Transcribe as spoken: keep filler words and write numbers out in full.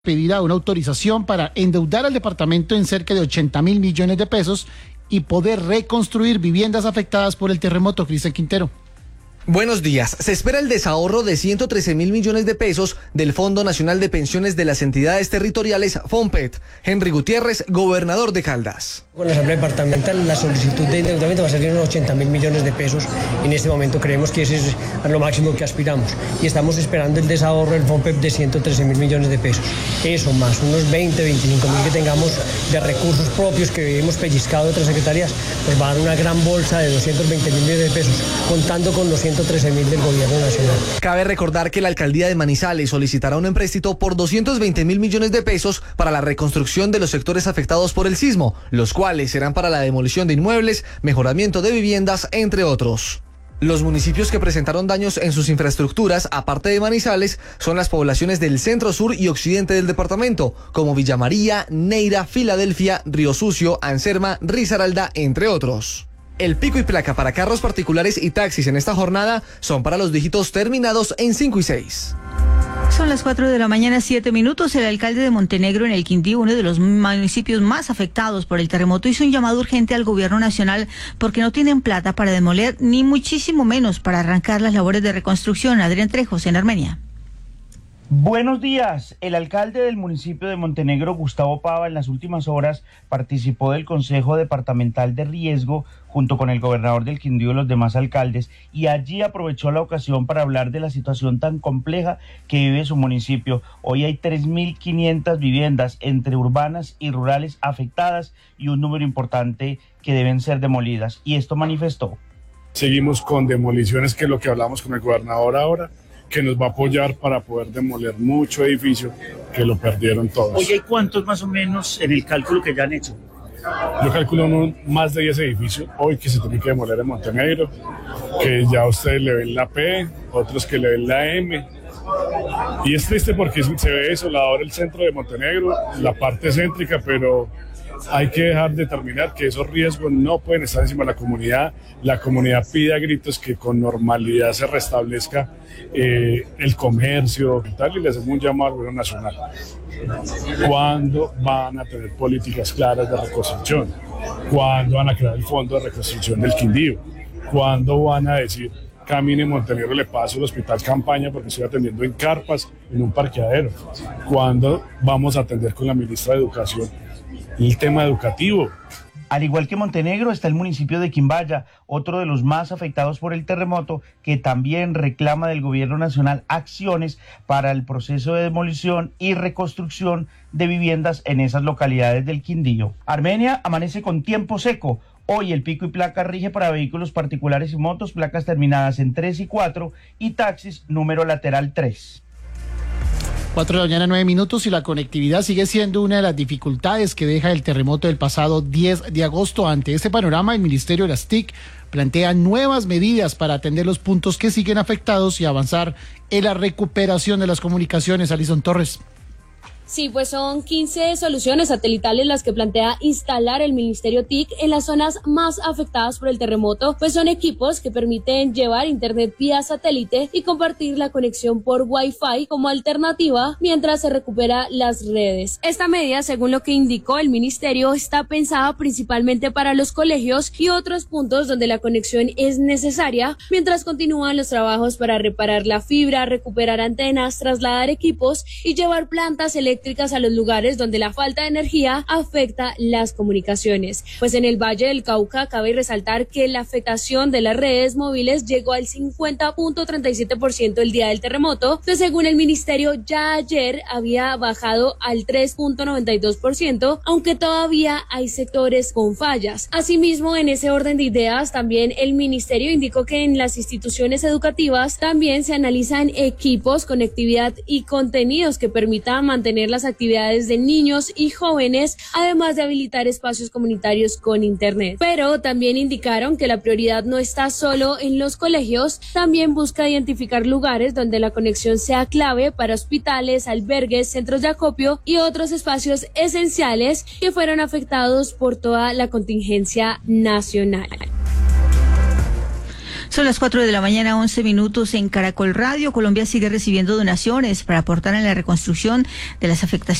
pedirá una autorización para endeudar al departamento en cerca de ochenta mil millones de pesos y poder reconstruir viviendas afectadas por el terremoto. Cristian Quintero. Buenos días. Se espera el desahorro de ciento trece mil millones de pesos del Fondo Nacional de Pensiones de las Entidades Territoriales, FONPET. Henry Gutiérrez, gobernador de Caldas. Con la Asamblea Departamental, la solicitud de endeudamiento va a ser de unos ochenta mil millones de pesos. En este momento creemos que ese es lo máximo que aspiramos. Y estamos esperando el desahorro del FONPET de ciento trece mil millones de pesos. Eso más unos veinte, veinticinco mil que tengamos de recursos propios que hemos pellizcado de otras secretarías, pues va a dar una gran bolsa de doscientos veinte mil millones de pesos, contando con los ciento trece mil del gobierno nacional. Cabe recordar que la alcaldía de Manizales solicitará un empréstito por doscientos veinte mil millones de pesos para la reconstrucción de los sectores afectados por el sismo, los cuales serán para la demolición de inmuebles, mejoramiento de viviendas, entre otros. Los municipios que presentaron daños en sus infraestructuras, aparte de Manizales, son las poblaciones del centro, sur y occidente del departamento, como Villa María, Neira, Filadelfia, Río Sucio, Anserma, Risaralda, entre otros. El pico y placa para carros particulares y taxis en esta jornada son para los dígitos terminados en cinco y seis. Son las cuatro de la mañana, siete minutos. El alcalde de Montenegro, en el Quindío, uno de los municipios más afectados por el terremoto, hizo un llamado urgente al gobierno nacional porque no tienen plata para demoler, ni muchísimo menos para arrancar las labores de reconstrucción. Adrián Trejos, en Armenia. Buenos días. El alcalde del municipio de Montenegro, Gustavo Pava, en las últimas horas participó del Consejo Departamental de Riesgo junto con el gobernador del Quindío y los demás alcaldes, y allí aprovechó la ocasión para hablar de la situación tan compleja que vive su municipio. Hoy hay tres mil quinientas viviendas entre urbanas y rurales afectadas y un número importante que deben ser demolidas, y esto manifestó. Seguimos con demoliciones, que es lo que hablamos con el gobernador ahora, que nos va a apoyar para poder demoler mucho edificio que lo perdieron todos. Oye, ¿cuántos más o menos en el cálculo que ya han hecho? Yo calculo uno, más de diez edificios hoy que se tienen que demoler en Montenegro, que ya ustedes le ven la P, otros que le ven la M. Y es triste porque se ve desolador el centro de Montenegro, la parte céntrica, pero hay que dejar de determinar que esos riesgos no pueden estar encima de la comunidad. La comunidad pide a gritos que con normalidad se restablezca eh, el comercio y tal, y le hacemos un llamado al gobierno nacional. ¿Cuándo van a tener políticas claras de reconstrucción? ¿Cuándo van a crear el fondo de reconstrucción del Quindío? ¿Cuándo van a decir, camine Montenegro, le paso el hospital campaña porque estoy atendiendo en carpas, en un parqueadero? ¿Cuándo vamos a atender con la ministra de Educación el tema educativo? Al igual que Montenegro, está el municipio de Quimbaya, otro de los más afectados por el terremoto, que también reclama del gobierno nacional acciones para el proceso de demolición y reconstrucción de viviendas en esas localidades del Quindío. Armenia amanece con tiempo seco. Hoy el pico y placa rige para vehículos particulares y motos, placas terminadas en tres y cuatro, y taxis número lateral tres. Cuatro de la mañana, nueve minutos, y la conectividad sigue siendo una de las dificultades que deja el terremoto del pasado diez de agosto. Ante este panorama, el Ministerio de las T I C plantea nuevas medidas para atender los puntos que siguen afectados y avanzar en la recuperación de las comunicaciones. Alison Torres. Sí, pues son quince soluciones satelitales las que plantea instalar el Ministerio T I C en las zonas más afectadas por el terremoto, pues son equipos que permiten llevar internet vía satélite y compartir la conexión por Wi-Fi como alternativa mientras se recupera las redes. Esta medida, según lo que indicó el Ministerio, está pensada principalmente para los colegios y otros puntos donde la conexión es necesaria, mientras continúan los trabajos para reparar la fibra, recuperar antenas, trasladar equipos y llevar plantas eléctricas a los lugares donde la falta de energía afecta las comunicaciones. Pues en el Valle del Cauca cabe resaltar que la afectación de las redes móviles llegó al cincuenta punto treinta y siete por ciento el día del terremoto, que según el ministerio ya ayer había bajado al tres punto noventa y dos por ciento, aunque todavía hay sectores con fallas. Asimismo, en ese orden de ideas, también el ministerio indicó que en las instituciones educativas también se analizan equipos, conectividad y contenidos que permitan mantener las actividades de niños y jóvenes, además de habilitar espacios comunitarios con internet. Pero también indicaron que la prioridad no está solo en los colegios, también busca identificar lugares donde la conexión sea clave para hospitales, albergues, centros de acopio y otros espacios esenciales que fueron afectados por toda la contingencia nacional. Son las cuatro de la mañana, once minutos en Caracol Radio. Colombia sigue recibiendo donaciones para aportar en la reconstrucción de las afectaciones